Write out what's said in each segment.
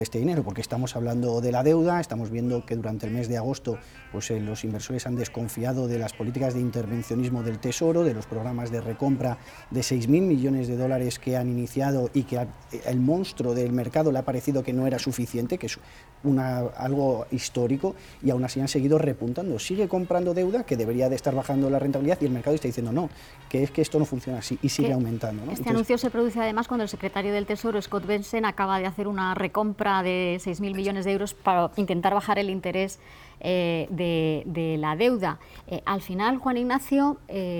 este dinero, porque estamos hablando de la deuda, estamos viendo que durante el mes de agosto pues, los inversores han desconfiado de las políticas de intervencionismo del Tesoro, de los programas de recompra de 6.000 millones de dólares que han iniciado y que el monstruo del mercado le ha parecido que no era suficiente, que es algo histórico, y aún así han seguido repuntando. Sigue comprando deuda, que debería de estar bajando la rentabilidad, y el mercado está diciendo no, que es que esto no funciona así, y sigue aumentando, ¿no? Este anuncio se produce además cuando el secretario del Tesoro, Scott Bessent, acaba de hacer una recompra de 6.000 millones de euros para intentar bajar el interés de la deuda. Al final, Juan Ignacio,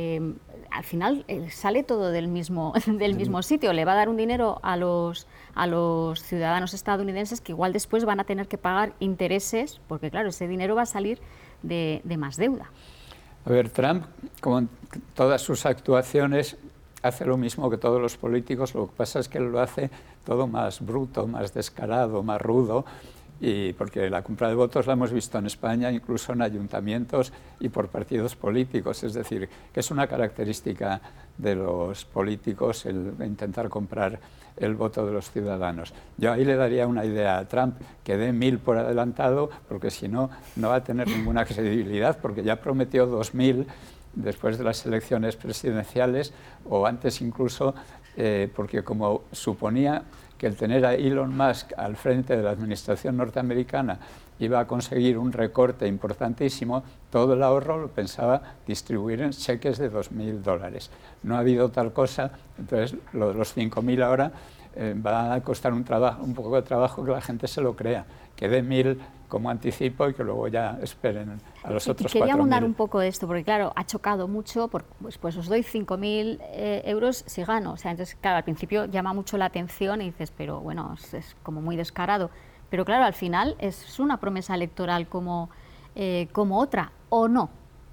sale todo del mismo sitio. Le va a dar un dinero a los ciudadanos estadounidenses que igual después van a tener que pagar intereses, porque claro, ese dinero va a salir de más deuda. A ver, Trump, como en todas sus actuaciones, hace lo mismo que todos los políticos, lo que pasa es que él lo hace todo más bruto, más descarado, más rudo, y porque la compra de votos la hemos visto en España, incluso en ayuntamientos y por partidos políticos, es decir, que es una característica de los políticos el intentar comprar el voto de los ciudadanos. Yo ahí le daría una idea a Trump, que dé 1.000 por adelantado, porque si no, no va a tener ninguna credibilidad, porque ya prometió 2.000 después de las elecciones presidenciales, o antes incluso, porque como suponía que el tener a Elon Musk al frente de la administración norteamericana iba a conseguir un recorte importantísimo, todo el ahorro lo pensaba distribuir en cheques de $2.000. No ha habido tal cosa, entonces lo de los 5.000 ahora va a costar un poco de trabajo que la gente se lo crea, que dé 1.000 como anticipo y que luego ya esperen a los otros 4.000. Quería abundar un poco de esto, porque claro, ha chocado mucho, pues os doy 5.000 euros si gano. O sea, entonces, claro, al principio llama mucho la atención y dices, pero bueno, es como muy descarado. Pero claro, al final es una promesa electoral como otra, ¿o no?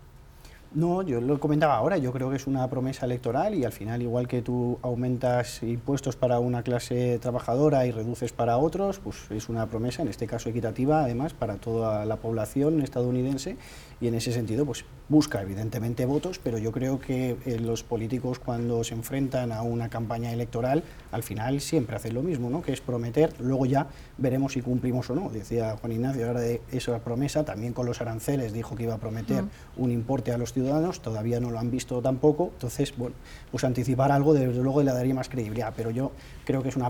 No, yo lo comentaba ahora, yo creo que es una promesa electoral y al final, igual que tú aumentas impuestos para una clase trabajadora y reduces para otros, pues es una promesa, en este caso equitativa, además, para toda la población estadounidense, y en ese sentido pues busca evidentemente votos, pero yo creo que los políticos, cuando se enfrentan a una campaña electoral, al final siempre hacen lo mismo, ¿no? Que es prometer, luego ya veremos si cumplimos o no. Decía Juan Ignacio ahora de esa promesa, también con los aranceles dijo que iba a prometer un importe a los ciudadanos, todavía no lo han visto tampoco, entonces, bueno, pues anticipar algo desde luego le daría más credibilidad, pero yo creo que es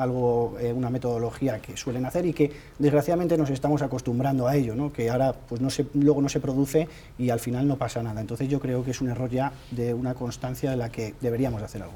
una metodología que suelen hacer y que desgraciadamente nos estamos acostumbrando a ello, ¿no? Que ahora pues luego no se produce y al final no pasa nada. Entonces yo creo que es un error ya de una constancia de la que deberíamos hacer algo.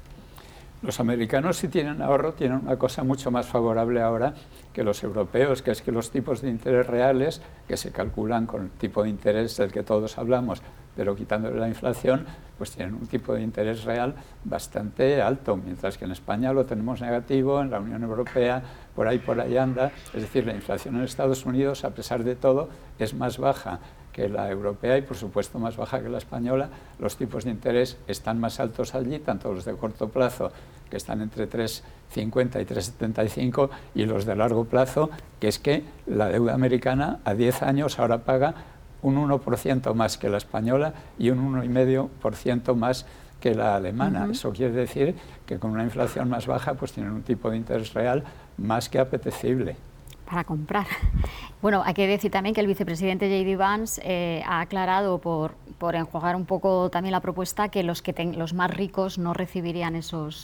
Los americanos, si tienen ahorro, tienen una cosa mucho más favorable ahora que los europeos, que es que los tipos de interés reales, que se calculan con el tipo de interés del que todos hablamos, pero quitándole la inflación, pues tienen un tipo de interés real bastante alto, mientras que en España lo tenemos negativo, en la Unión Europea por ahí anda. Es decir, la inflación en Estados Unidos, a pesar de todo, es más baja que la europea y por supuesto más baja que la española. Los tipos de interés están más altos allí, tanto los de corto plazo, que están entre 3,50 y 3,75, y los de largo plazo, que es que la deuda americana a 10 años ahora paga un 1% más que la española y un 1,5% más que la alemana. Eso quiere decir que con una inflación más baja pues tienen un tipo de interés real más que apetecible. Para comprar. Bueno, hay que decir también que el vicepresidente J.D. Vance ha aclarado, por enjuagar un poco también la propuesta, que los más ricos no recibirían esos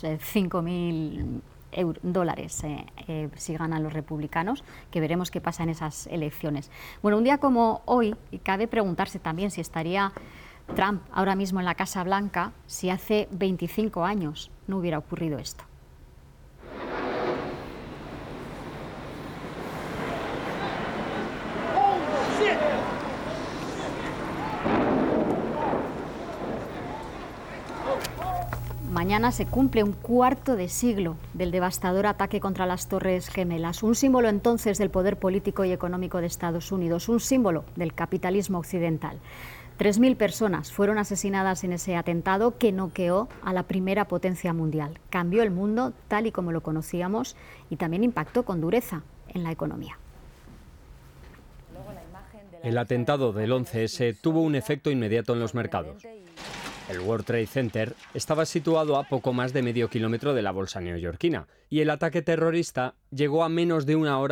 5.000 dólares si ganan los republicanos, que veremos qué pasa en esas elecciones. Bueno, un día como hoy, cabe preguntarse también si estaría Trump ahora mismo en la Casa Blanca si hace 25 años no hubiera ocurrido esto. Mañana se cumple un cuarto de siglo del devastador ataque contra las Torres Gemelas, un símbolo entonces del poder político y económico de Estados Unidos, un símbolo del capitalismo occidental. 3.000 personas fueron asesinadas en ese atentado que noqueó a la primera potencia mundial. Cambió el mundo tal y como lo conocíamos y también impactó con dureza en la economía. El atentado del 11S tuvo un efecto inmediato en los mercados. El World Trade Center estaba situado a poco más de medio kilómetro de la bolsa neoyorquina y el ataque terrorista llegó a menos de una hora